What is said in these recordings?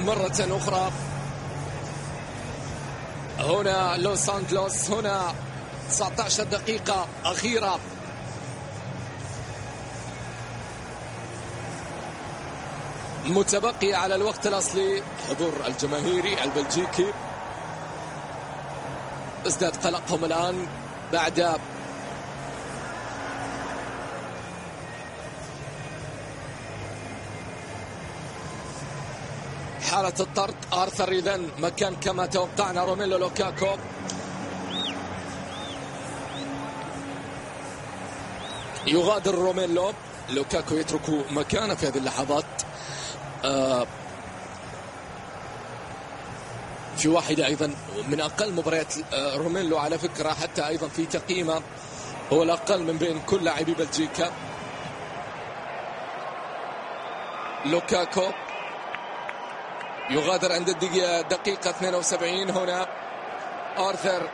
مرة أخرى. هنا لوس أنجلوس، هنا 19 دقيقة أخيرة. متبقي على الوقت الأصلي. حضور الجماهيري البلجيكي ازداد قلقهم الآن بعد حالة الطرد. آرثر إذن مكان كما توقعنا روميلو لوكاكو. يغادر روميلو لوكاكو، يترك مكانه في هذه اللحظات. في واحدة أيضا من أقل مباريات روميلو على فكرة، حتى أيضا في تقييمه هو الأقل من بين كل لاعبي بلجيكا. لوكاكو يغادر عند دقيقة 72. هنا آرثر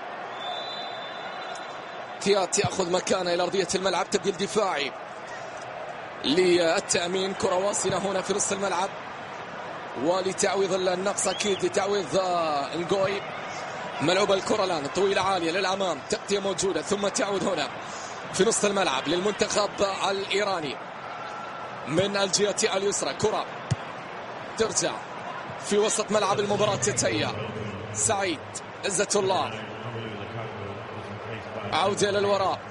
تيات يأخذ مكانه إلى أرضية الملعب. تبديل دفاعي للتأمين. كرة واصلة هنا في نص الملعب ولتعويض النقص أكيد، لتعويض نغوي. ملعوبة الكرة الآن طويلة عالية للأمام، تغطية موجودة، ثم تعود هنا في نص الملعب للمنتخب الإيراني من الجهة اليسرى. كرة ترجع في وسط ملعب المباراة. تتهيأ سعيد عزة الله، عودة للوراء.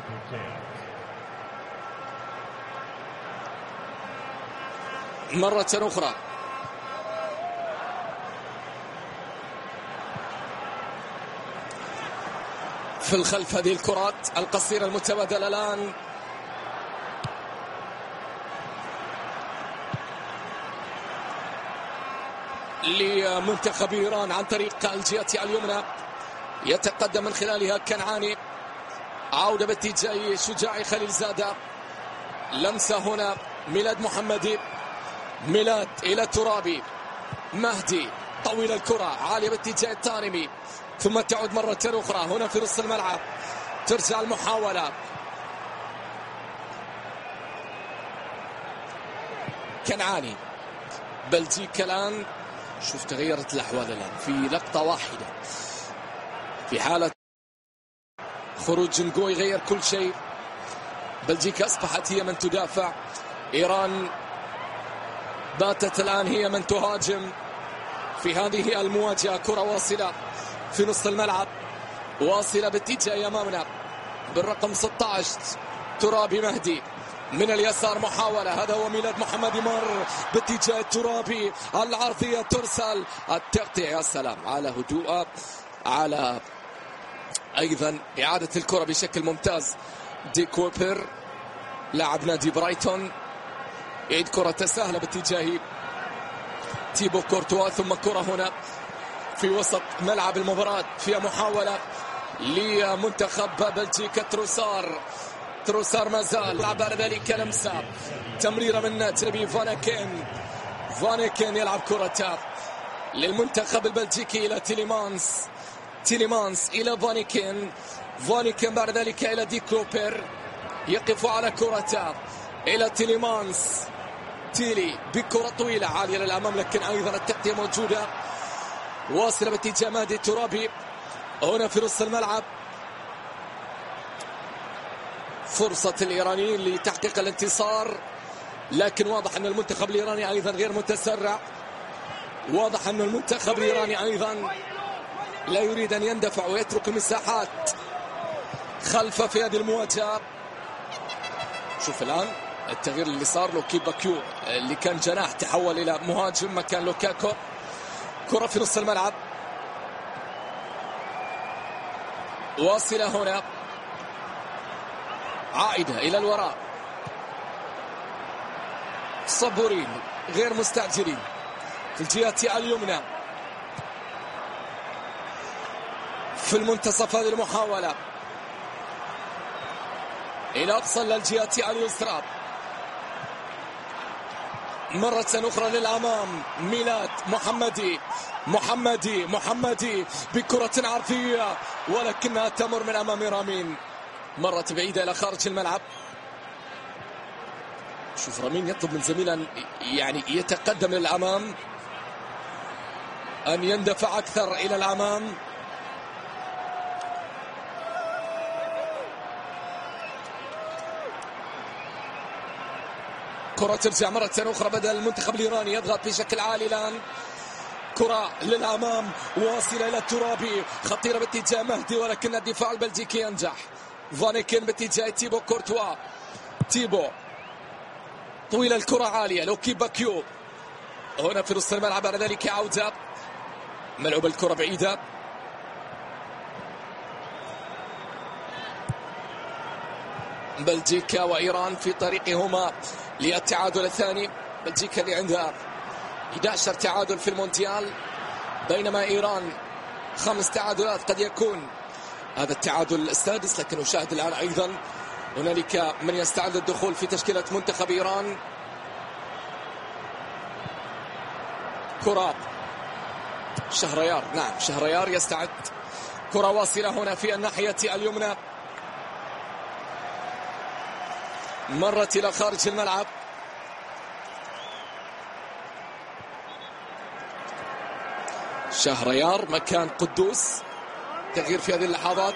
مرة أخرى في الخلف. هذه الكرات القصيرة المتبادلة الآن لمنتخب إيران عن طريق الجهة اليمنى، يتقدم من خلالها كنعاني. عودة باتجاه شجاعي خليل زادة. لمسة هنا ميلاد محمدي. ميلاد إلى ترابي. مهدي طويل الكرة عالية باتجاه التارمي، ثم تعود مرة أخرى هنا في نص الملعب. ترجع المحاولة. كنعاني. بلجيكا الآن شوف تغيرت الأحوال الآن في لقطة واحدة. في حالة خروج نغوي غير كل شيء. بلجيكا أصبحت هي من تدافع، إيران باتت الآن هي من تهاجم في هذه المواجهة. كرة واصلة في نص الملعب، واصلة باتجاه أمامنا بالرقم 16 ترابي. مهدي من اليسار، محاولة. هذا هو ميلاد محمد، مر باتجاه ترابي. العرضية ترسل، التقطيع. يا سلام على هدوء، على أيضا إعادة الكرة بشكل ممتاز. دي كوبر لاعب نادي برايتون يعيد كرة سهلة باتجاه تيبو كورتوا، ثم كرة هنا في وسط ملعب المباراة. فيها محاولة لمنتخب بلجيكا. تروسار ما زال لعب على ذلك لمسة، تمريرة من تربي فانيكين يلعب كرة للمنتخب البلجيكي إلى تيليمانس إلى فانيكين بعد ذلك إلى دي كوبر. يقف على كرة إلى تيليمانس. تيلي بكرة طويلة عالية للأمام، لكن أيضا التغطية موجودة. واصلة باتجاه مهدي ترابي هنا في نص الملعب. فرصة الإيرانيين لتحقيق الانتصار، لكن واضح أن المنتخب الإيراني أيضا غير متسرع. واضح أن المنتخب الإيراني أيضا لا يريد أن يندفع ويترك مساحات خلفه في هذه المواجهة. شوف الآن التغيير اللي صار. لوكي باكيو اللي كان جناح تحول إلى مهاجم مكان لوكاكو. كرة في نص الملعب، واصلة هنا، عائدة إلى الوراء. صبورين غير مستعجلين في الجهة اليمنى. في المنتصف هذه المحاولة إلى أقصى للجهة اليسرى. مرة أخرى للأمام. ميلاد محمدي بكرة عرضية، ولكنها تمر من أمام رامين. مرت بعيدة إلى خارج الملعب. شوف رامين يطلب من زميله يعني يتقدم للأمام. أن يندفع أكثر إلى الأمام. كرة ترجع مرة أخرى بدل المنتخب الإيراني يضغط بشكل عالي الآن. كرة للأمام واصلة إلى الترابي، خطيرة باتجاه مهدي ولكن الدفاع البلجيكي ينجح. فانيكن باتجاه تيبو كورتوا، تيبو طويلة الكرة عالية، لوكي باكيو هنا في نص الملعب. بعد ذلك عودة ملعوب الكرة بعيدة. بلجيكا وإيران في طريقهما للتعادل الثاني. بلجيكا اللي عندها 11 تعادل في المونديال، بينما إيران 5 تعادلات. قد يكون هذا التعادل السادس، لكن نشاهد الآن أيضا هنالك من يستعد للدخول في تشكيلة منتخب إيران. كرة شهريار، نعم شهريار يستعد. كرة واصلة هنا في الناحية اليمنى، مرت إلى خارج الملعب. شهريار مكان قدوس، تغيير في هذه اللحظات.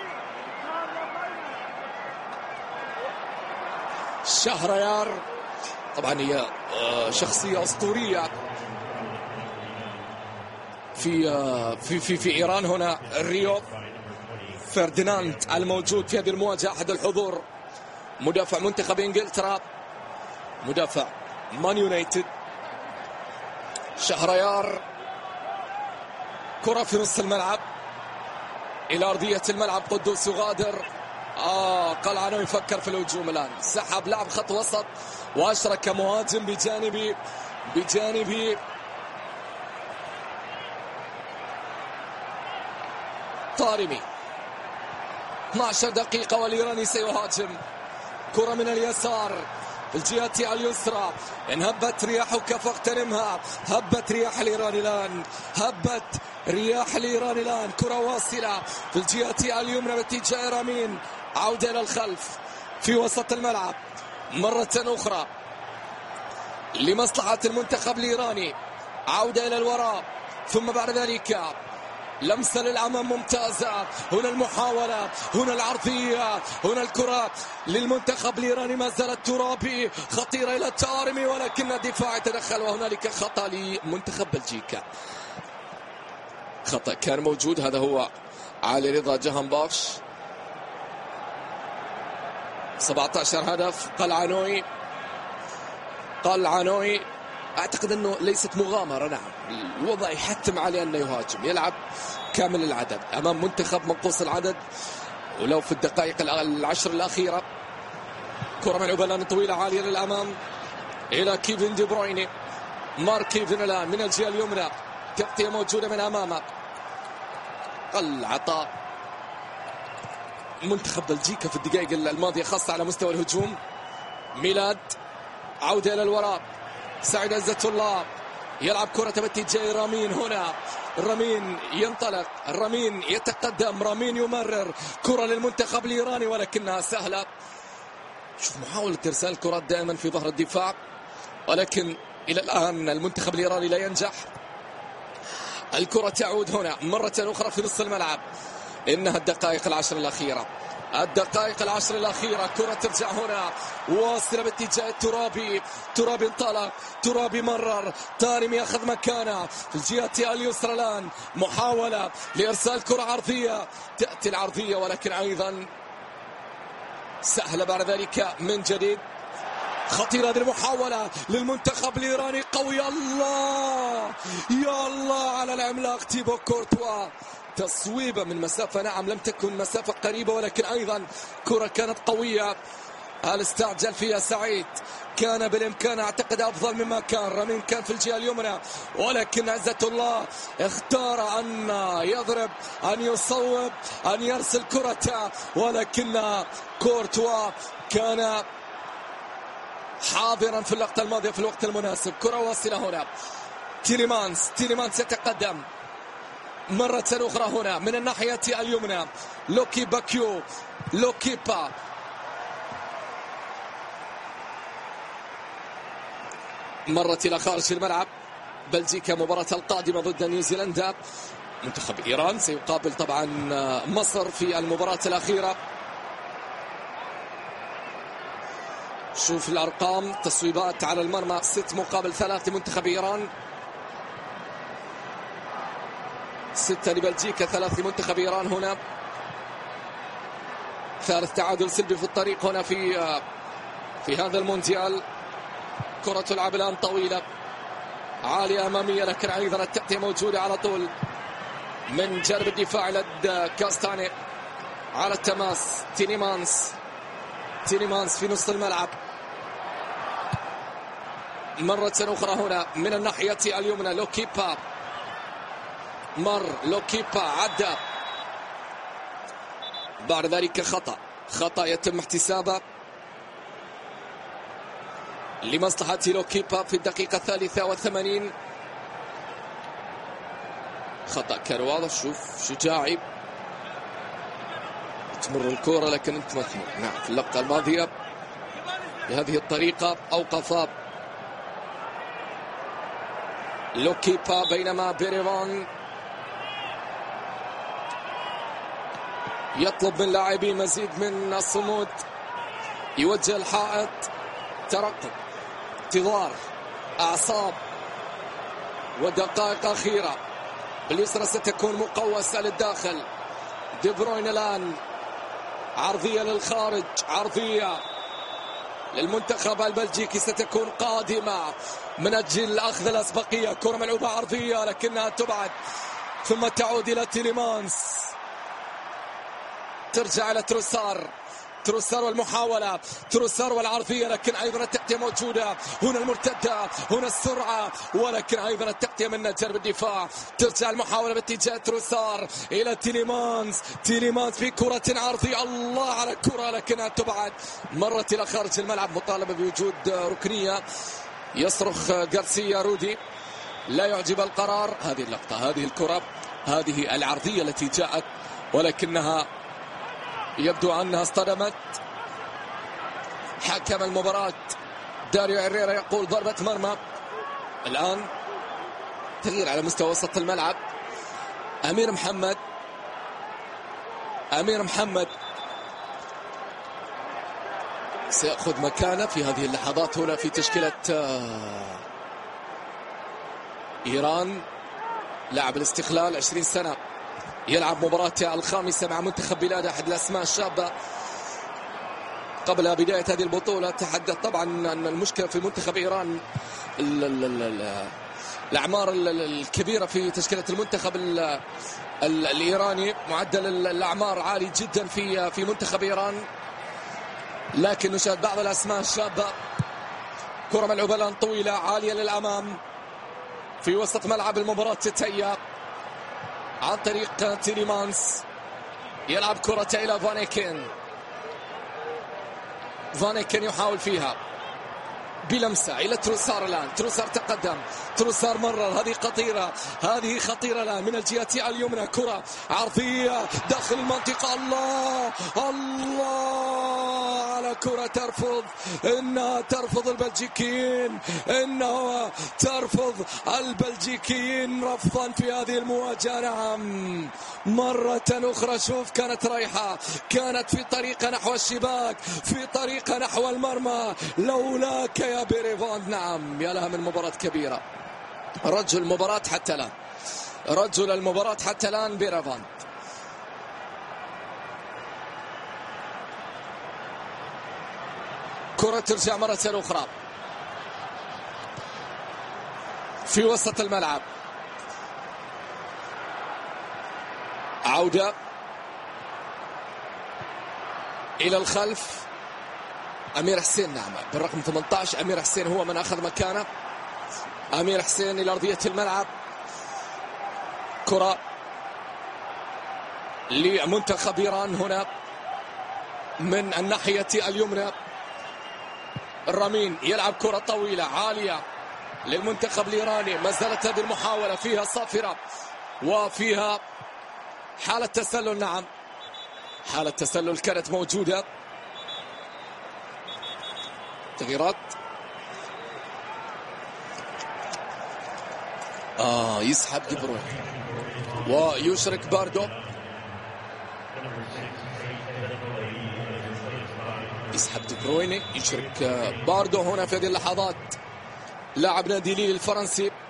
شهريار طبعا هي شخصية أسطورية في إيران. هنا ريو فرديناند الموجود في هذه المواجهة، أحد الحضور، مدافع منتخب إنجلترا، مدافع مان يونايتد. شهريار، كرة في نص الملعب إلى أرضية الملعب. قدوس يغادر. قلعانو يفكر في الهجوم الآن، سحب لعب خط وسط وأشرك مهاجم بجانب طارمي. 12 دقيقة والإيراني سيهاجم. كرة من اليسار في الجهة اليسرى، إن هبت رياحك فاغتنمها. هبت رياح الإيران الآن، هبت رياح الإيران الآن. كرة واصلة في الجهة اليمنى باتجاه رامين، عودة إلى الخلف في وسط الملعب مرة أخرى لمصلحة المنتخب الإيراني. عودة إلى الوراء، ثم بعد ذلك لمسة للأمام ممتازة. هنا المحاولة، هنا العرضية، هنا الكرة للمنتخب الإيراني. ما زالت ترابي، خطيرة إلى تارمي ولكن الدفاع يتدخل، وهنالك خطأ لمنتخب بلجيكا. خطأ كان موجود، هذا هو علي رضا جهنباش. 17 هدف. قلعانوي أعتقد أنه ليست مغامرة، نعم الوضع يحتم عليه أنه يهاجم، يلعب كامل العدد أمام منتخب منقوص العدد ولو في الدقائق 10 الأخيرة. كرة ملعوبة الآن طويلة عالية للأمام إلى كيفن دي برويني. مارك كيفن الآن من الجهة اليمنى، تغطية موجودة من أمامه. العطاء منتخب بلجيكا في الدقائق الماضية خاصة على مستوى الهجوم. ميلاد، عودة إلى الوراء. سعيد عزة الله يلعب كرة باتجاه رامين. هنا رامين ينطلق، رامين يتقدم، رامين يمرر. كرة للمنتخب الإيراني ولكنها سهلة. شوف محاولة إرسال الكرات دائما في ظهر الدفاع، ولكن إلى الآن المنتخب الإيراني لا ينجح. الكرة تعود هنا مرة أخرى في نص الملعب. إنها الدقائق 10 الأخيرة، الدقائق 10 الأخيرة. كرة ترجع هنا واصلة باتجاه الترابي. ترابي انطلق، ترابي مرر، تارمي يأخذ مكانه في الجهة اليسرى الآن. محاولة لإرسال كرة عرضية، تأتي العرضية ولكن أيضا سهلة بعد ذلك من جديد. خطيرة هذه المحاولة للمنتخب الإيراني، قوي. الله يا الله على العملاق تيبو كورتوا. تصويبة من مسافة، نعم لم تكن مسافة قريبة ولكن أيضا كرة كانت قوية. هل استعجل فيها سعيد؟ كان بالإمكان أعتقد أفضل مما كان. رامين كان في الجهة اليمنى ولكن عزة الله اختار أن يضرب، أن يصوب، أن يرسل كرة، ولكن كورتوا كان حاضرا في اللقطة الماضية في الوقت المناسب. كرة واصلة هنا. تيليمانس يتقدم مرة أخرى هنا من الناحية اليمنى. لوكي باكيو، لوكيبا مرت إلى خارج الملعب. بلجيكا مباراة القادمة ضد نيوزيلندا. منتخب إيران سيقابل طبعا مصر في المباراة الأخيرة. شوف الأرقام، تصويبات على المرمى 6 مقابل 3 لمنتخب إيران، 6 لبلجيكا 3 لمنتخب إيران. هنا ثالث تعادل سلبي في الطريق هنا في هذا المونديال. كرة تلعب الآن طويلة عالية أمامية، لكن أيضا التغطية موجودة على طول من جانب الدفاع لدى كاستاني. على التماس تينيمانس في نصف الملعب مرة أخرى هنا من الناحية اليمنى. لوكيبا لوكيبا عدى، بعد ذلك خطأ يتم احتسابه لمصلحة لوكيبا في الدقيقة 83. خطأ كان واضح. شوف شجاعي تمر الكرة لكن انت مثمر. نعم في اللقطة الماضية بهذه الطريقة أوقف لوكيبا، بينما بيريفان يطلب من لاعبين مزيد من الصمود، يوجه الحائط، ترقب، انتظار، أعصاب، ودقائق أخيرة. باليسرى ستكون مقوسة للداخل. دي بروين الآن عرضية للخارج، عرضية للمنتخب البلجيكي ستكون قادمة من أجل أخذ الأسبقية. كرة ملعوبة عرضية لكنها تبعد، ثم تعود إلى تيليمانس، ترجع إلى تروسار والمحاولة، تروسار والعرضية، لكن أيضا التغطية موجودة. هنا المرتدة، هنا السرعة، ولكن أيضا التغطية من جانب الدفاع. ترجع المحاولة باتجاه تروسار إلى تيليمانس في كرة عرضية، الله على الكرة لكنها تبعد، مرت إلى خارج الملعب. مطالبة بوجود ركنية، يصرخ غارسيا رودي، لا يعجب القرار. هذه اللقطة، هذه الكرة، هذه العرضية التي جاءت ولكنها يبدو أنها اصطدمت. حكم المباراة داريو هيريرا يقول ضربة مرمى. الآن تغيير على مستوى وسط الملعب. أمير محمد سيأخذ مكانه في هذه اللحظات هنا في تشكيلة إيران. لاعب الاستقلال، 20 سنة، يلعب مباراته الخامسة مع منتخب بلاده، أحد الأسماء الشابة. قبل بداية هذه البطولة تحدث طبعا أن المشكلة في منتخب إيران الأعمار الكبيرة في تشكيلة المنتخب الإيراني. معدل الأعمار عالي جدا في منتخب إيران، لكن نشاهد بعض الأسماء الشابة. كرة ملعوبة الآن طويلة عالية للأمام في وسط ملعب المباراة. تتهيأ عن طريق تيليمانس، يلعب كرة إلى فانيكن يحاول فيها بلمسة إلى تروسار. الآن تروسار تقدم، تروسار مرر، هذه خطيرة الآن من الجهة اليمنى. كرة عرضية داخل المنطقة، الله على كرة إنها ترفض البلجيكيين رفضا في هذه المواجهة. نعم مرة أخرى، شوف كانت رايحة، كانت في طريقة نحو الشباك، في طريقة نحو المرمى، لولاك يا بيريفان. نعم يا لها من مباراة كبيرة. رجل المباراة حتى الآن بيريفان. كرة ترجع مرة أخرى في وسط الملعب، عودة إلى الخلف. أمير حسين، نعم بالرقم 18 أمير حسين هو من أخذ مكانه. أمير حسين إلى أرضية الملعب. كرة لمنتخب إيران هنا من الناحية اليمنى. الرامين يلعب كرة طويلة عالية للمنتخب الإيراني. ما زالت هذه المحاولة فيها صافرة وفيها حالة تسلل. نعم حالة تسلل كانت موجودة. تغييرات يسحب دي بروين ويشرك باردو. يسحب دي بروين، يشرك باردو هنا في هذه اللحظات لاعب نادي ليل الفرنسي.